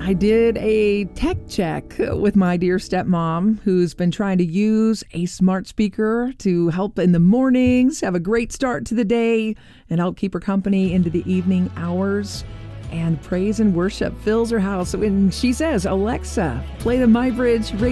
I did a tech check with my dear stepmom, who's been trying to use a smart speaker to help in the mornings, have a great start to the day, and help keep her company into the evening hours. And praise and worship fills her house when she says, "Alexa, play the MyBridge radio."